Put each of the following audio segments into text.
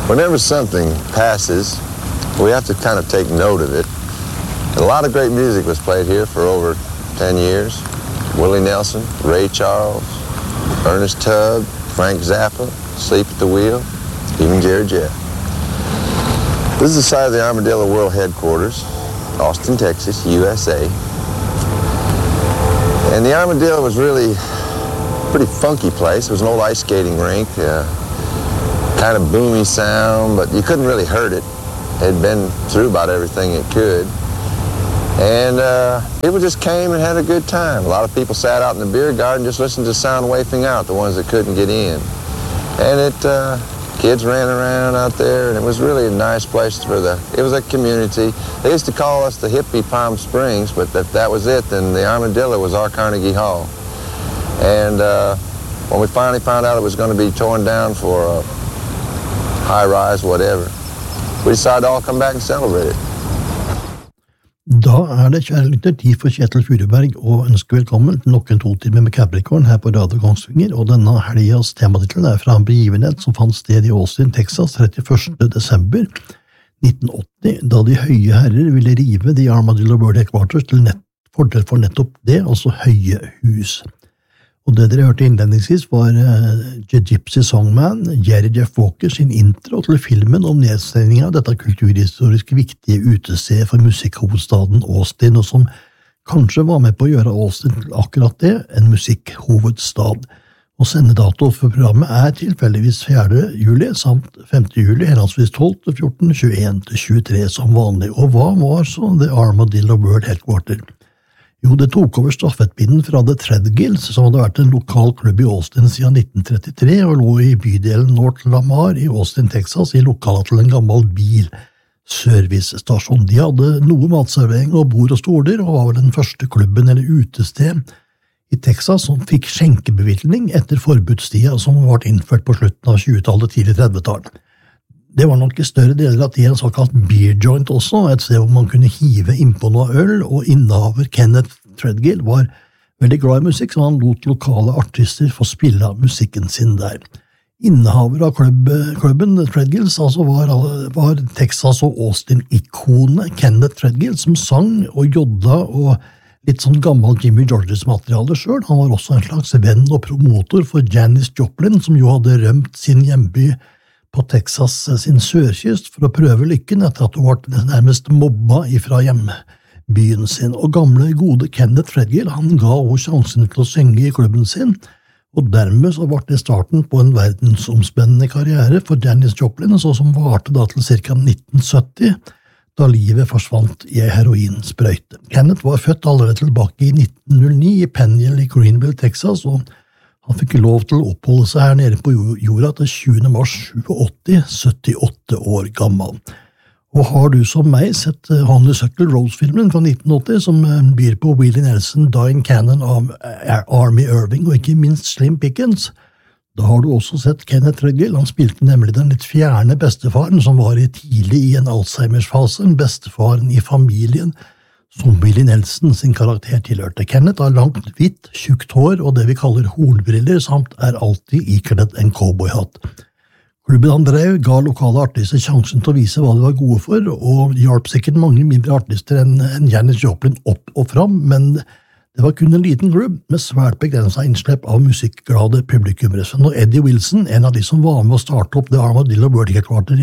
Whenever something passes, we have to kind of take note of it. And a lot of great music was played here for over 10 years. Willie Nelson, Ray Charles, Ernest Tubb, Frank Zappa, Sleep at the Wheel, even Jerry Jeff. This is the site of the Armadillo World Headquarters, Austin, Texas, USA. And the Armadillo was really a pretty funky place. It was an old ice skating rink, kind of boomy sound, but you couldn't really hurt it. It had been through about everything it could. And people just came and had a good time. A lot of people sat out in the beer garden, just listened to sound wafting out, the ones that couldn't get in. And kids ran around out there, and it was really a nice place it was a community. They used to call us the hippie Palm Springs, but if that was it, then the Armadillo was our Carnegie Hall. And when we finally found out it was going to be torn down for a high-rise, whatever, we decided to all come back and celebrate it. Da det, kjære lytter, tid for Kjetil Furuberg å ønske velkommen til nok en 2 timer med Capricorn her på Radio Kongsvinger, og denne helgens tematitel fra en begivenhet som fant sted i Austin, Texas 31. desember 1980, da de høye herrer ville rive The Armadillo World Headquarters til fordel for nettopp det, altså høye hus. Og det dere hørte innledningsvis var The Gypsy Songman, Jerry Jeff Walker sin intro til filmen om nedstengningen av dette kulturhistorisk viktige utestedet for musikkhovedstaden Austin, og som kanskje var med på å gjøre Austin til akkurat det, en musikkhovedstad. Og sendedato for programmet tilfeldigvis 4. juli samt 5. juli, henholdsvis 12, 14, 21, 23 som vanlig. Og hva var så The Armadillo World Headquarters? Jo, det tok over stafettpinnen fra The Threadgills, som hadde vært en lokal klubb i Austin siden 1933, og lå i bydelen North Lamar i Austin, Texas, i lokalet til en gammel bilservicestasjon. De hadde noe matservering og bord og stoler, og var vel den første klubben eller utested i Texas som fikk skjenkebevilgning etter forbudstida som var innført på slutten av 20-tallet, tidlig 30-tallet. Det var nok i større deler av tiden en såkalt beer joint også, et sted hvor man kunne hive innpå noe øl, og innehaver Kenneth Threadgill var veldig glad i musikk, så han lot lokale artister få spille musikken sin der. Innehaver av klubben Threadgills altså var Texas og Austin-ikonet Kenneth Threadgill, som sang og jodda og litt sånn gammel Jimmy Georges-materiale selv. Han var også en slags venn og promotor for Janis Joplin, som jo hadde rømt sin hjemby på Texas sin sørkyst for å prøve lykken etter at hun var nærmest mobba ifra hjembyen sin. Og gamle, gode Kenneth Threadgill, han ga henne sjansen til å synge i klubben sin, og dermed så var det starten på en verdensomspennende karriere for Janis Joplin, så som varte da til ca. 1970, da livet forsvant i heroinsprøyte. Kenneth var født allerede tilbake i 1909 i Penniel i Greenville, Texas, og han fikk lov til å oppholde seg her nede på jorda til 20. mars 87, 78 år gammel. Og har du som meg sett Honeysuckle Rose-filmen fra 1980, som byr på Willie Nelson, Diane Cannon av Army Irving og ikke minst Slim Pickens, da har du også sett Kenneth Threadgill. Han spilte nemlig den litt fjerne bestefaren, som var tidlig i en Alzheimers-fase, bestefaren i familien, som Willie Nelson sin karakter tilhørte. Kenneth har langt, hvitt, tjukt hår og det vi kaller hornbriller, samt alltid ikledd en cowboyhatt. Klubben han drev ga lokale artister sjansen til å vise hva de var gode for, og hjalp sikkert mange mindre artister enn Janis Joplin opp og fram, men det var kun en liten klubb med svært begrenset innslipp av musikkglade publikummere. Og Eddie Wilson, en av de som var med å starte opp The Armadillo World Headquarters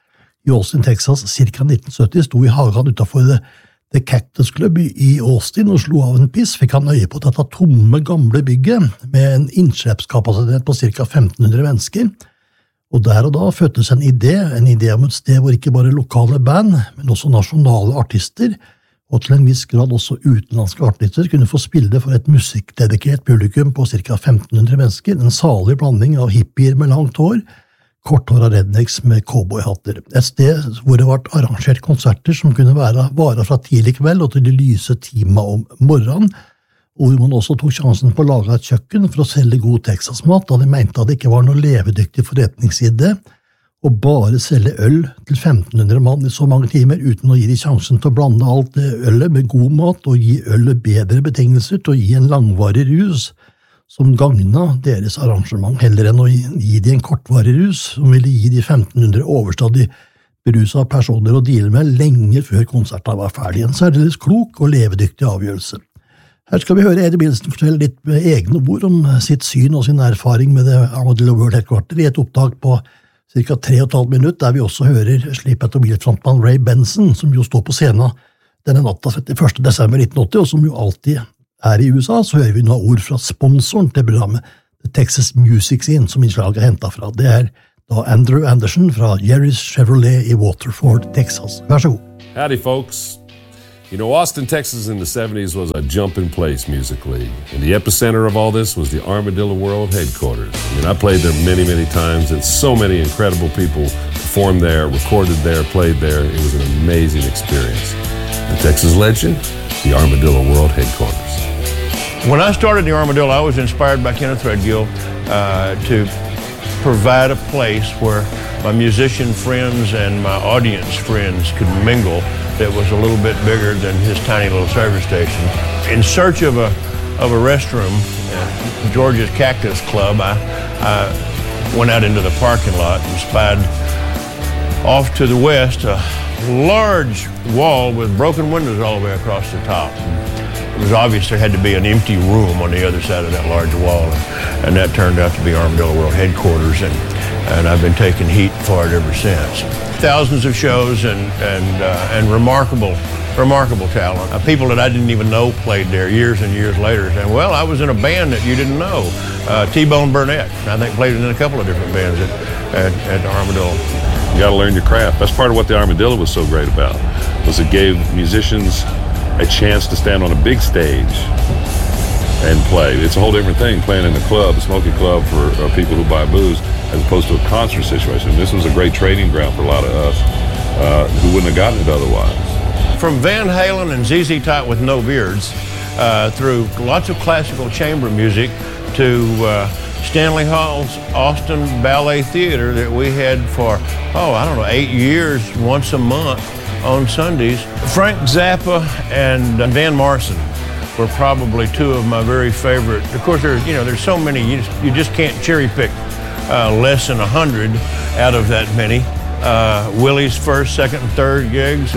i Austin, Texas, ca. 1970, sto i hagen utenfor The Cactus Club i Austin og slo av en piss, fikk han øye på dette tomme gamle bygget med en innslippskapasitet på ca. 1500 mennesker. Og der og da fødtes en idé om et sted hvor ikke bare lokale band, men også nasjonale artister, og til en viss grad også utenlandske artister, kunne få spille for et musikkdedikert publikum på ca. 1500 mennesker, en salig blanding av hippier med langt hår, korthåra rednecks med cowboyhatter. Et sted hvor det var arrangert konserter som kunne vare fra tidlig kveld og til de lyse tima om morgenen, og hvor man også tok sjansen på å lage et kjøkken for å selge god Texas-mat, da de mente at det ikke var noe levedyktig forretningsidé å bare selge øl til 1500 mann i så mange timer uten å gi de sjansen til å blande alt ølet med god mat og gi ølet bedre betingelser til å gi en langvarig rus, som gagnet deres arrangement, heller enn å gi de en kortvarig rus, som ville gi de 1500 overstadig beruset personer å deale med lenge før konserten var ferdig. En særdeles klok og levedyktig avgjørelse. Her skal vi høre Eddie Wilson fortelle litt med egne ord om sitt syn og sin erfaring med det Armadillo World Headquarter i et opptak på ca. 3,5 minutter, der vi også hører Sleep at the Wheel-frontmann Ray Benson, som jo står på scenen denne natta 31. desember 1980, og som jo alltid I USA, så hører vi noen ord fra sponsoren til programmet, The Texas Music Scene, som innslaget hentet fra. Det da Andrew Anderson fra Jerry's Chevrolet I Waterford, Texas. Vær så god. Howdy, folks. You know, Austin, Texas in the 70s was a jumping place musically. And the epicenter of all this was the Armadillo World Headquarters. I mean, I played there many, many times, and so many incredible people performed there, recorded there, played there. It was an amazing experience. The Texas legend, the Armadillo World Headquarters. When I started the Armadillo, I was inspired by Kenneth Threadgill to provide a place where my musician friends and my audience friends could mingle that was a little bit bigger than his tiny little service station. In search of a restroom at George's Cactus Club, I went out into the parking lot and spied off to the west a large wall with broken windows all the way across the top. It was obvious there had to be an empty room on the other side of that large wall, and that turned out to be Armadillo World Headquarters, and I've been taking heat for it ever since. Thousands of shows and remarkable talent. People that I didn't even know played there years and years later, saying, well, I was in a band that you didn't know. T-Bone Burnett, I think, played in a couple of different bands at Armadillo. You got to learn your craft. That's part of what the Armadillo was so great about, was it gave musicians a chance to stand on a big stage and play. It's a whole different thing playing in a club, a smoky club for people who buy booze, as opposed to a concert situation. This was a great training ground for a lot of us who wouldn't have gotten it otherwise. From Van Halen and ZZ Top with no beards, through lots of classical chamber music, to Stanley Hall's Austin Ballet Theater that we had for, 8 years, once a month on Sundays. Frank Zappa and Van Morrison were probably two of my very favorite. Of course, there's so many, you just can't cherry pick less than 100 out of that many. Willie's first, second, and third gigs,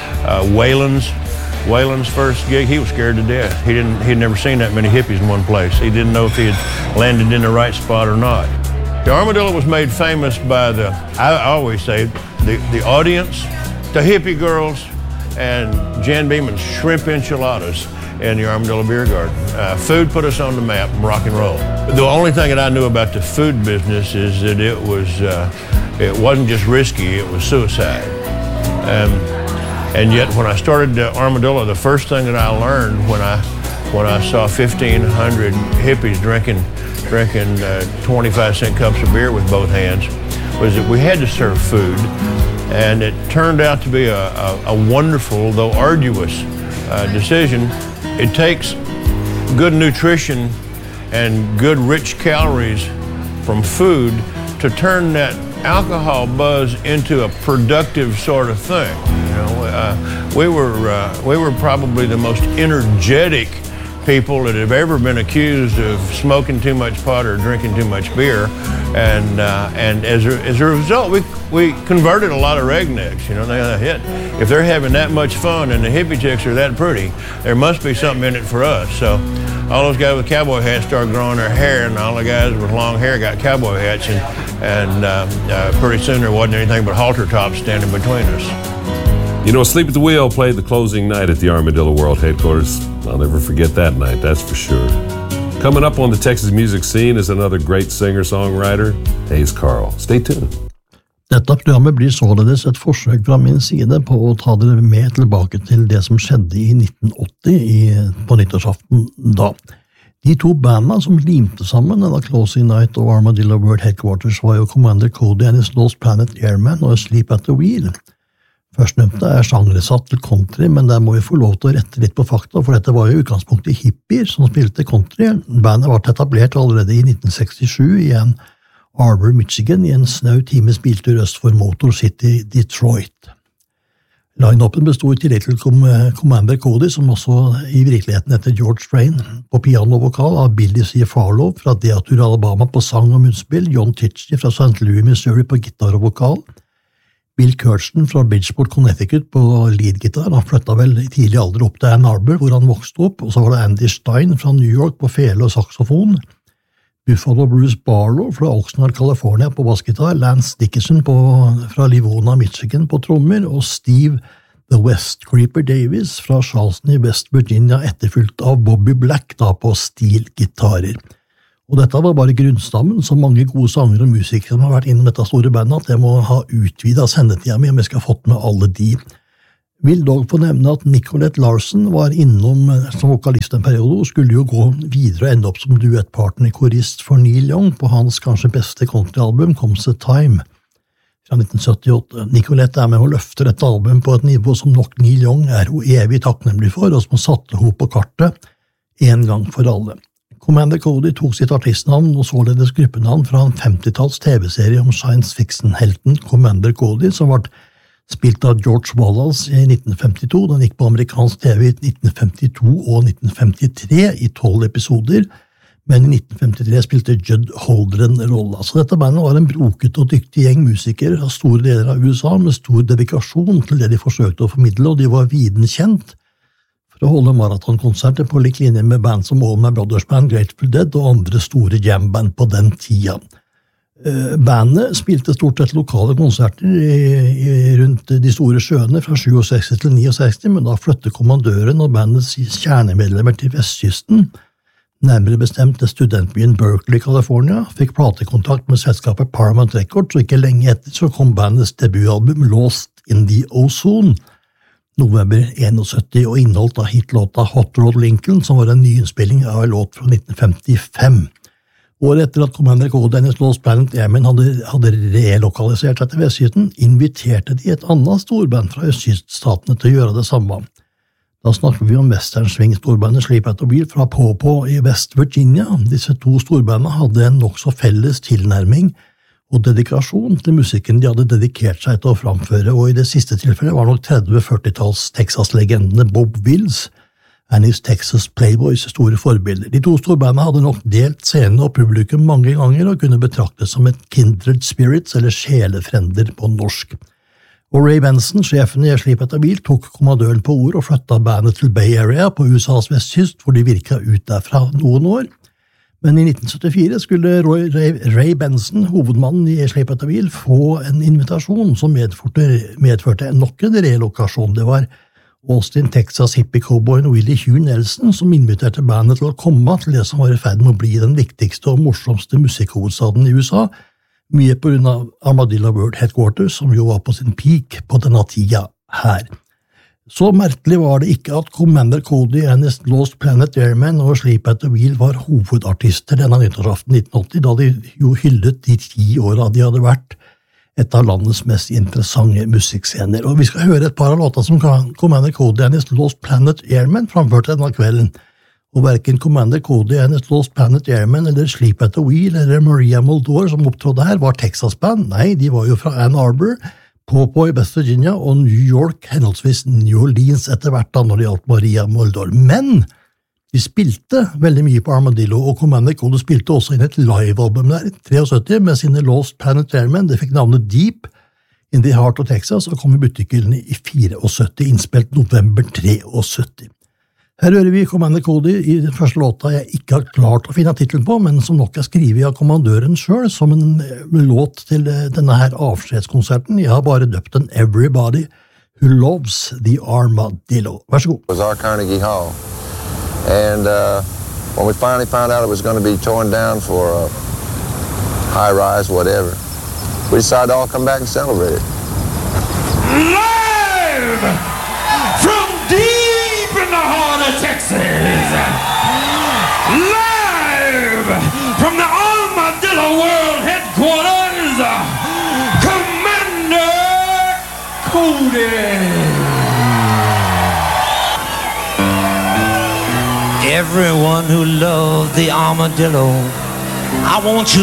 Waylon's first gig, he was scared to death. He'd never seen that many hippies in one place. He didn't know if he had landed in the right spot or not. The Armadillo was made famous by I always say, the audience, the hippie girls, and Jan Beeman's shrimp enchiladas in the Armadillo Beer Garden. Food put us on the map, rock and roll. The only thing that I knew about the food business is that it wasn't just risky, it was suicide. And yet when I started Armadillo, the first thing that I learned when I saw 1,500 hippies drinking 25-cent cups of beer with both hands was that we had to serve food. And it turned out to be a wonderful, though arduous, decision. It takes good nutrition and good rich calories from food to turn that alcohol buzz into a productive sort of thing. We were probably the most energetic people that have ever been accused of smoking too much pot or drinking too much beer, and as a result, we converted a lot of rednecks. If they're having that much fun and the hippie chicks are that pretty, there must be something in it for us. So all those guys with cowboy hats started growing their hair, and all the guys with long hair got cowboy hats, and pretty soon there wasn't anything but halter tops standing between us. Sleep at the Wheel played the closing night at the Armadillo World Headquarters. I'll never forget that night, that's for sure. Coming up on the Texas music scene is another great singer-songwriter, Hayes Carll. Stay tuned. Dette programmet blir således et forsøk fra min side på å ta dere med tilbake til det som skjedde i 1980 på nyttårsaften da. De to bandene som limte sammen denne Closing Night og Armadillo World Headquarters var jo Commander Cody and his Lost Planet Airman og Sleep at the Wheel. Førstnevnte sjangersatt til country, men der må vi få lov til å rette litt på fakta, for dette var jo utgangspunktet hippier som spilte country. Bandet var etablert allerede i 1967 i Ann Arbor, Michigan, i en snau times biltur øst for Motor City, Detroit. Line-upen bestod I tillegg til Commander Cody, som også I virkeligheten heter George Strain, på piano-vokal av Billy C. Farlow fra Deatur, Alabama på sang og munnspill, John Tichy fra St. Louis, Missouri på gitar og vokal, Bill Kirsten fra Bridgeport, Connecticut på lead-gitar, han flyttet vel I tidlig alder opp til Ann Arbor, hvor han vokste opp, og så var det Andy Stein fra New York på fele og saxofon, Buffalo Bruce Barlow fra Oxnard, California på bassgitar, Lance Dickinson fra Livona, Michigan på trommer, og Steve The West Creeper Davis fra Charleston I West Virginia, etterfulgt av Bobby Black da på stilgitarer. Og dette var bare grunnstammen, så mange gode sanger og musikere som har vært innom dette store bandet, at jeg må ha utvidet sendetida mi om jeg skal ha fått med alle de. Vil dog få nevne at Nicolette Larson var innom som vokalist en periode og skulle jo gå videre og ende opp som duettpartner-korist for Neil Young på hans kanskje beste countryalbum Comes a Time fra 1978. Nicolette med å løfte dette album på et nivå som nok Neil Young hun evig takknemlig for, og som satte henne på kartet en gang for alle. Commander Cody tok sitt artistnavn og således gruppenavn fra en 50-talls TV-serie om science fiction-helten Commander Cody, som var spilt av George Wallace I 1952, den gikk på amerikansk TV I 1952 og 1953 I 12 episoder, men I 1953 spilte Judd Holder en rolle. Så dette bandet var en broket og dyktig gjeng musikere fra store deler av USA med stor dedikasjon til det de forsøkte å formidle, og de var viden kjent for å holde maratonkonserter på lik linje med band som Allman Brothers Band, Grateful Dead og andre store jamband på den tida. Bandet spilte stort sett lokale konserter rundt de store sjøene fra 67 til 69, men da flyttet kommandøren og bandets kjernemedlemmer til vestkysten, nærmere bestemt til studentbyen Berkeley, California, fikk platekontakt med selskapet Paramount Records, og ikke lenge etter så kom bandets debutalbum Lost in the Ozone, november 71, og inneholdt av hitlåta Hot Rod Lincoln, som var en nyinnspilling av en låt fra 1955. Året etter at Commander Cody og Lost Planet Airmen hadde relokalisert seg til vestkysten, inviterte de et annet storband fra østkyststatene til å gjøre det samme. Da snakker vi om Western Swing-storbandet Sleepaway to Beat fra Paw I West Virginia. Disse to storbandene hadde en nok så felles tilnærming og dedikasjon til musikken de hadde dedikert seg til å framføre, og I det siste tilfellet var nok 30-40-talls Texas-legendene Bob Wills and his Texas Playboys store forbilder. De to storbandene hadde nok delt scenen og publikum mange ganger og kunne betraktes som et kindred spirits eller sjelefrender på norsk. Og Ray Benson, sjefen I Sleepaway to Beat, tok kommandøren på ord og flyttet bandet til Bay Area på USAs vestkyst, hvor de virket ut derfra noen år. Men I 1974 skulle Ray Benson, hovedmannen I Sleepaway to Beat, få en invitasjon som medførte nok en relokasjon. Det var Austin, Texas hippie-cowboyen Willie Hugh Nelson som inviterte bandet til å komme til det som var I ferd med å bli den viktigste og morsomste musikkhovedstaden I USA, mye på grunn av Armadillo World Headquarters, som jo var på sin peak på denne tida her. Så merkelig var det ikke at Commander Cody and his Lost Planet Airmen og Sleepaway to Beat var hovedartister denne nyttårsaften 1980, da de jo hyllet de 10 årene de hadde vært et av landets mest interessante musikkscener. Og vi skal høre et par av låta som Commander Cody and his Lost Planet Airmen framførte denne kvelden. Og hverken Commander Cody and his Lost Planet Airmen eller Sleepaway to Beat eller Maria Muldaur som opptrådde her var Texas-band. Nei, de var jo fra Ann Arbor, Paw I West Virginia og New York, henholdsvis New Orleans etter hvert da når det gjaldt Maria Muldaur. Men de spilte veldig mye på Armadillo, og Commander Cody spilte også inn et live-album der I 73 med sine Lost Planet Airmen. Det fikk navnet Deep in the Heart of Texas og kom I butikkene I 74, innspilt november 73. Her hører vi Commander Cody I den første låta jeg ikke har klart å finne titlen på, men som nok skrevet av kommandøren selv som en låt til denne her avskjedskonserten. Jeg har bare døpt den Everybody Who Loves the Armadillo. Vær så god. It was our Carnegie Hall. And when we finally found out it was going to be torn down for a high-rise, whatever, we decided to all come back and celebrate it. Live from deep in the heart of Texas, live from the Armadillo World Headquarters, Commander Cody. Everyone who loved the armadillo, I want you